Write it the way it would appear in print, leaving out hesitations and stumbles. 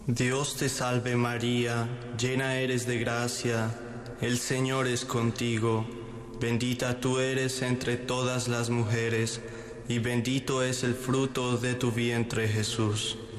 Dios te salve María, llena eres de gracia, el Señor es contigo. Bendita tú eres entre todas las mujeres, y bendito es el fruto de tu vientre, Jesús.